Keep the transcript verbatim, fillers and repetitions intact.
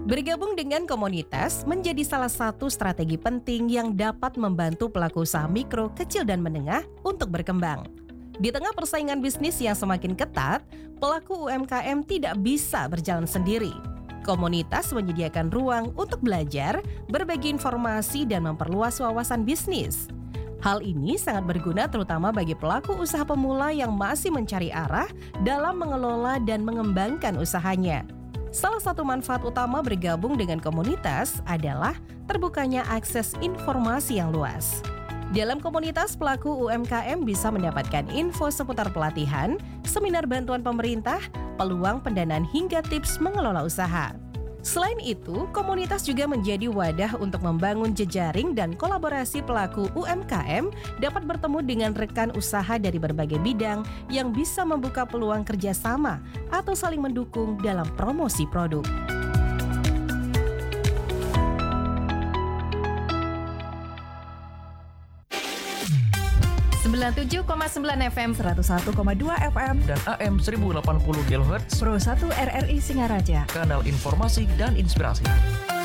Bergabung dengan komunitas menjadi salah satu strategi penting yang dapat membantu pelaku usaha mikro, kecil, dan menengah untuk berkembang. Di tengah persaingan bisnis yang semakin ketat, pelaku U M K M tidak bisa berjalan sendiri. Komunitas menyediakan ruang untuk belajar, berbagi informasi, dan memperluas wawasan bisnis. Hal ini sangat berguna terutama bagi pelaku usaha pemula yang masih mencari arah dalam mengelola dan mengembangkan usahanya. Salah satu manfaat utama bergabung dengan komunitas adalah terbukanya akses informasi yang luas. Dalam komunitas, pelaku U M K M bisa mendapatkan info seputar pelatihan, seminar bantuan pemerintah, peluang pendanaan hingga tips mengelola usaha. Selain itu, komunitas juga menjadi wadah untuk membangun jejaring dan kolaborasi pelaku U M K M dapat bertemu dengan rekan usaha dari berbagai bidang yang bisa membuka peluang kerjasama atau saling mendukung dalam promosi produk. sembilan puluh tujuh koma sembilan F M, seratus satu koma dua F M, dan A M seribu delapan puluh kilohertz Pro satu R R I Singaraja. Kanal informasi dan inspirasi.